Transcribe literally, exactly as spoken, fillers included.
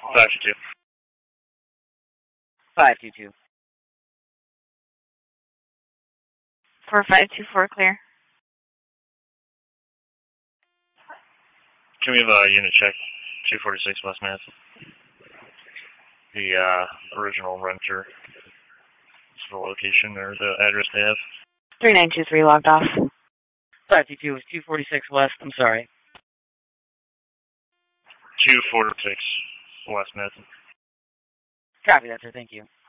five two two. five two two. four five two four, clear. Can we have a unit check? two forty-six West Madison. The uh, original renter. The location or the address they have. three nine two three logged off. five two two was two forty-six West. I'm sorry. two forty-six West Madison. Copy that, sir. Thank you.